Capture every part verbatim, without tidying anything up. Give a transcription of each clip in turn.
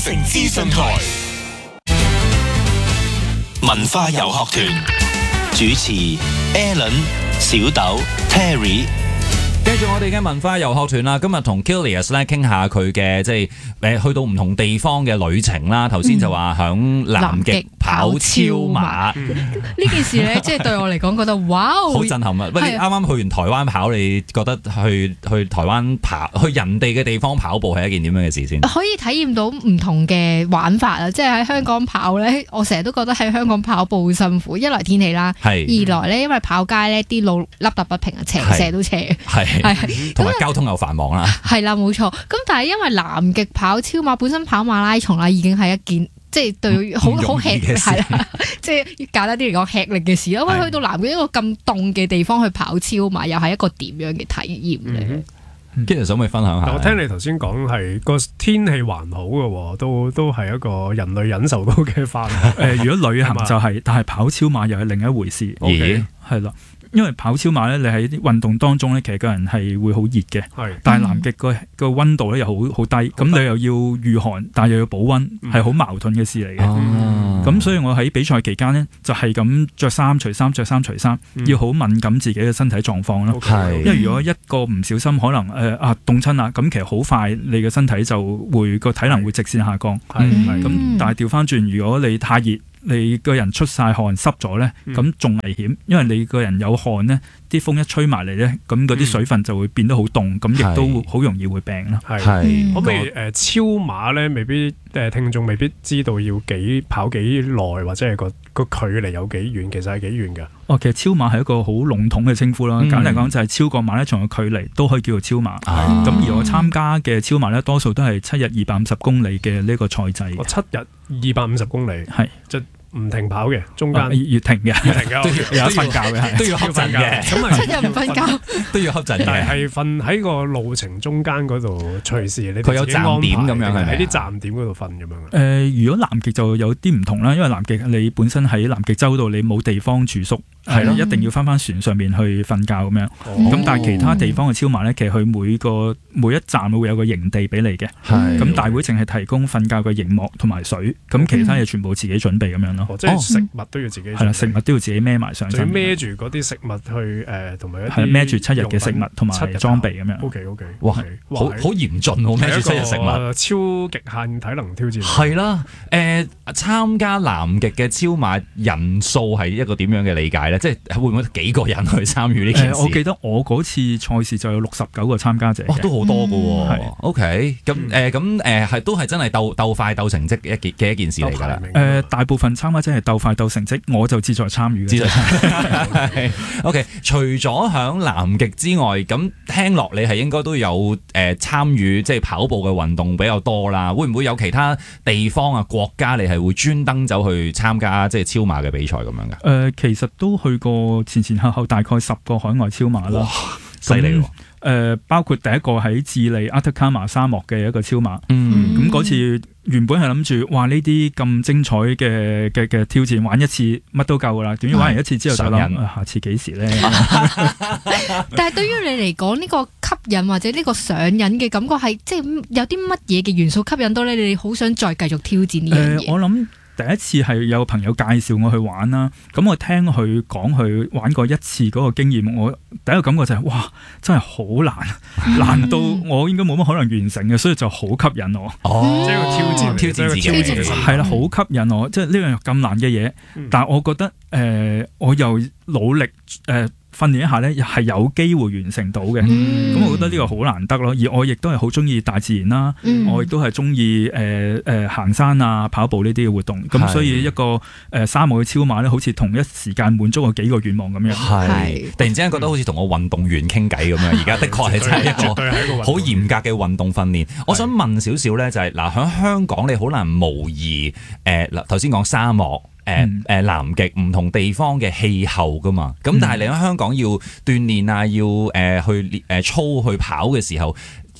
城資訊台文化遊學團主持 Alan、小豆、Terry。 繼續我哋嘅文化遊學團啦，今日同 Kilius 咧傾下佢嘅即係誒去到唔同地方嘅旅程啦。頭先就話響南極跑超馬， 呢件事咧，即係對我嚟講覺得哇， 好震撼啊！喂，你啱啱去完台灣跑，你覺得去去台灣跑去人哋嘅地方跑步係一件點樣嘅事先？ 可以體驗到唔同嘅玩法啊！即係喺香港跑咧，我成日都覺得喺香港跑步好辛苦，一來天氣啦，二來咧因為跑街咧啲路凹凸不平啊，斜斜都斜。 係，同埋交通又繁忙啦。 係啦，冇錯。咁但係因為南極跑超馬本身跑馬拉松啦，已經係一件即係對好好吃力係啦，即係簡單啲嚟講吃力嘅事啦。咁去到南極一個咁凍嘅地方去跑超馬，又係一個點樣嘅體驗咧？ 跟住想唔可以分享下？ 我聽你頭先講係個天氣還好嘅，都都係一個人類忍受到嘅範圍。 誒，如果旅行就係，但係跑超馬又係另一回事。 咦， 係啦。因為跑超馬咧，你喺啲運動當中咧，其實個人係會好熱嘅， 係。 但係南極個個溫度咧又好好低，咁你又要御寒，但係又要保溫，係好矛盾嘅事嚟嘅。咁所以我喺比賽期間呢，就係咁着衫除衫着衫除衫，要好敏感自己嘅身體狀況咯。因為如果一個唔小心，可能誒啊凍親啦，咁其實好快你嘅身體就會個體能會直線下降。咁但係調翻轉，如果你太熱，你個人出晒汗濕咗咧，咁仲危險，因為你個人有汗咧，啲風一吹埋嚟咧，咁嗰啲水分就會變得好凍，咁亦都好容易會病咯。 係，可唔可以誒超馬咧？未必誒聽眾未必知道要幾跑幾耐，或者係個個距離有幾遠，其實係幾遠㗎？ 哦，其實超馬係一個好籠統嘅稱呼啦。簡單嚟講就係超過馬拉松嘅距離都可以叫做超馬。咁而我參加嘅超馬咧，多數都係七日二百五十公里嘅呢個賽制。 七日二百五十公里，係即唔停跑嘅，中間要停嘅， 要停嘅， 都要有瞓覺嘅， 都要瞌陣嘅。 咁啊，七日唔瞓覺都要瞌陣嘅。 但係瞓喺個路程中間嗰度，隨時你佢有站點咁樣，係咪喺啲站點嗰度瞓咁樣？ 誒，如果南極就有啲唔同啦，因為南極你本身喺南極洲度，你冇地方住宿。係咯，一定要翻翻船上面去瞓覺咁樣。咁但係其他地方嘅超馬咧，其實佢每個每一站會有個營地俾你嘅。咁大會淨係提供瞓覺嘅營幕同埋水，咁其他嘢全部自己準備咁樣咯。 即係食物都要自己。係啦， 食物都要自己孭埋上身。 孭住嗰啲食物去誒，同埋一啲係孭住七日嘅食物同埋裝備咁樣。 O K O K， 哇，好好嚴峻喎，孭住七日食物， 超極限體能挑戰。 係啦，誒參加南極嘅超馬人數係一個點樣嘅理解咧？即係會唔會幾個人去參與呢件事？ 呃、我記得我嗰次賽事就有六十九個參加者， 哇，都好多㗎喎。 係 OK，咁誒咁誒係都係真係鬥鬥快鬥成績嘅一件嘅一件事嚟㗎啦。 誒、呃，大部分參加者係鬥快鬥成績，我就志在參與嘅。 OK， 除咗響南極之外，咁聽落你係應該都有誒、呃、參與即係跑步嘅運動比較多啦。會唔會有其他地方啊國家你係會專登走去參加即係超馬嘅比賽咁樣㗎？誒、 呃，其實都去過前前後後大概十個海外超馬啦， 犀利喎！ 誒，包括第一個喺智利阿特卡馬沙漠嘅一個超馬， 嗯， 咁嗰次原本係諗住，哇，呢啲咁精彩嘅嘅嘅挑戰，玩一次乜都夠噶啦，點知玩完一次之後就諗，下次幾時咧？ 但係對於你嚟講，呢個吸引或者呢個上癮嘅感覺係，即係有啲乜嘢嘅元素吸引到咧？你好想再繼續挑戰呢樣嘢？ 我諗。第一次係有朋友介紹我去玩啦，咁我聽佢講佢玩過一次嗰個經驗，我第一個感覺就係、是、哇，真係好難，嗯、難到我應該冇乜可能完成嘅，所以就好吸引我。 哦， 即係個挑戰，挑戰自己， 係啦，好吸引我，即係呢樣咁難嘅嘢，嗯、但係我覺得誒、呃，我又努力誒。呃訓練一下咧，係有機會完成到嘅，咁、嗯、我覺得呢個好難得咯。而我亦都係好中意大自然啦，嗯、我亦都係中意誒誒行山啊、跑步呢啲嘅活動。咁所以一個誒、呃、沙漠嘅超馬咧，好似同一時間滿足我幾個願望咁樣。 係突然之間覺得好似同我運動員傾偈咁樣。而家的確係真係一個好嚴格嘅運動訓練。我想問少少咧，就係嗱喺香港你好難模擬誒嗱頭先講沙漠。誒誒、嗯呃、南極唔同地方嘅氣候噶嘛，咁但係你喺香港要鍛鍊啊，要誒、呃、去誒操去跑嘅時候，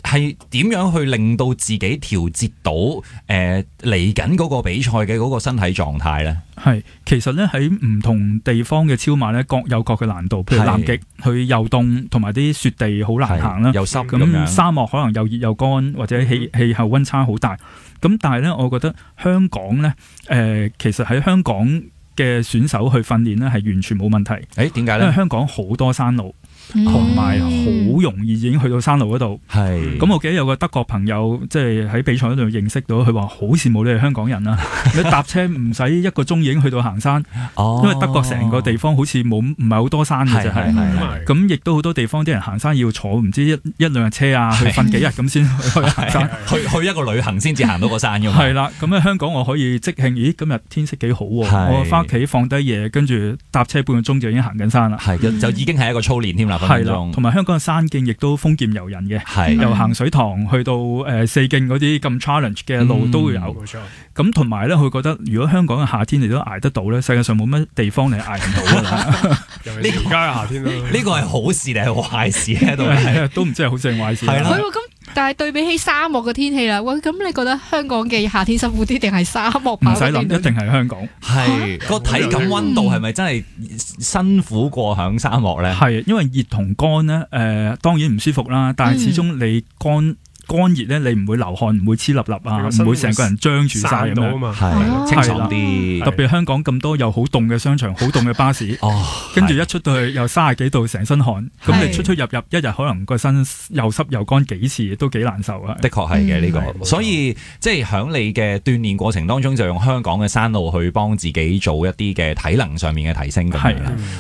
係點樣去令到自己調節到誒嚟緊嗰個比賽嘅嗰個身體狀態咧？ 係，其實咧喺唔同地方嘅超馬咧各有各嘅難度，譬如南極佢又凍，同埋啲雪地好難行啦， 又濕咁咁沙漠可能又熱又乾，或者氣氣候溫差好大。咁但係咧，我覺得香港咧，誒、呃、其實喺香港嘅選手去訓練咧係完全冇問題。 誒點解咧？ 因為香港好多山路。同埋好容易已經去到山路嗰度，係咁我記得有個德國朋友即係喺比賽嗰度認識到，佢話好羨慕你哋香港人啊！你搭車唔使一個鐘已經去到行山，哦、因為德國成個地方好似冇唔係好多山嘅啫，係咁亦都好多地方啲人行山要坐唔知一一兩日車啊，去瞓幾日咁先去行山， 去去一個旅行先至行到個山㗎嘛。 係啦，咁喺香港我可以即興，咦今日天色幾好喎，我翻屋企放低嘢，跟住搭車半個鐘就已經行緊山啦， 係就已經係一個操練添啦。 係啦，同埋香港嘅山徑亦都豐儉由人嘅，由行水塘去到誒、呃、四徑嗰啲咁 challenge 嘅路都會有。冇錯、嗯。咁同埋咧，佢覺得如果香港嘅夏天你都捱得到咧，世界上冇乜地方你捱唔到㗎啦。 呢而家嘅夏天咯， 呢個係好事定係壞事喺度？ 都唔知係好事定壞事。 係啦。咁但係對比起沙漠嘅天氣啦，喂，咁你覺得香港嘅夏天辛苦啲定係沙漠？ 唔使諗，一定係香港。 係個體感溫度係咪真係辛苦過響沙漠咧？ 係，因為熱同乾咧，誒、呃、當然唔舒服啦，但係始終你乾。乾熱咧，你唔會流汗，唔會黐立立啊，唔會成個人張住晒咁樣， 係清爽啲。 特別香港咁多又好凍嘅商場，好凍嘅巴士，哦，跟住一出到去又三十幾度，成身汗，咁你出出入入一日可能個身又濕又乾幾次，都幾難受啊！ 的確係嘅呢個，所以即係喺你嘅鍛鍊過程當中，就用香港嘅山路去幫自己做一啲嘅體能上面嘅提升咁樣。